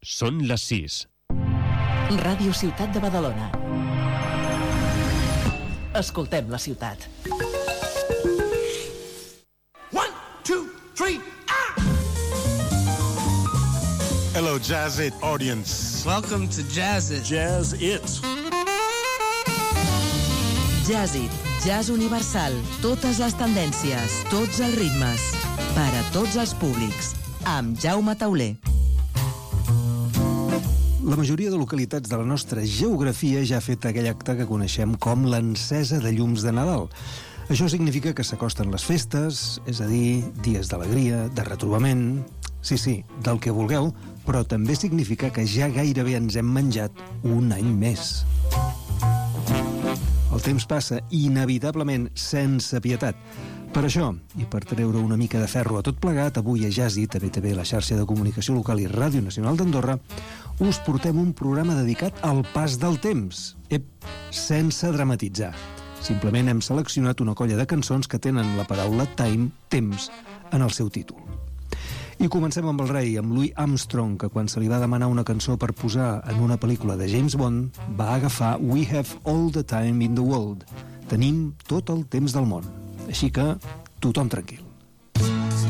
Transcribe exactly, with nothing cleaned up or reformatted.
Són les sis. Ràdio Ciutat de Badalona. Escoltem la ciutat. One, two, three, ah! Hello, Jazz It audience. Welcome to Jazz It. Jazz It. Jazz It, jazz universal, totes les tendències, tots els ritmes, per a tots els públics, amb Jaume Tauler. La majoria de localitats de la nostra geografia ja ha fet aquell acte que coneixem com l'encesa de llums de Nadal. Això significa que s'acosten les festes, és a dir, dies d'alegria, de retrobament... Sí, sí, del que vulgueu, però també significa que ja gairebé ens hem menjat un any més. El temps passa inevitablement sense pietat. Per això, i per treure una mica de ferro a tot plegat, avui a Jazzit, a B T V, la xarxa de comunicació local i Ràdio Nacional d'Andorra, us portem un programa dedicat al pas del temps. Ep, sense dramatitzar. Simplement hem seleccionat una colla de cançons que tenen la paraula time, temps, en el seu títol. I comencem amb el rei, amb Louis Armstrong, que quan se li va demanar una cançó per posar en una pel·lícula de James Bond, va agafar We Have All the Time in the World. Tenim tot el temps del món. Així que, tothom tranquil.